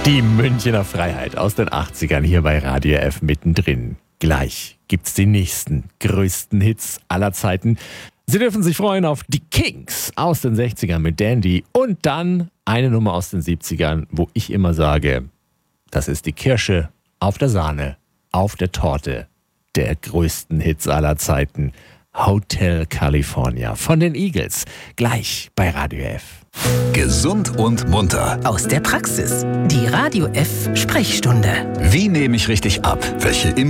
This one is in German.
Die Münchener Freiheit aus den 80ern hier bei Radio F mittendrin. Gleich gibt's die nächsten größten Hits aller Zeiten. Sie dürfen sich freuen auf die Kings aus den 60ern mit Dandy und dann eine Nummer aus den 70ern, wo ich immer sage, das ist die Kirsche auf der Sahne, auf der Torte der größten Hits aller Zeiten. Hotel California von den Eagles. Gleich bei Radio F. Gesund und munter. Aus der Praxis. Die Radio F Sprechstunde. Wie nehme ich richtig ab? Welche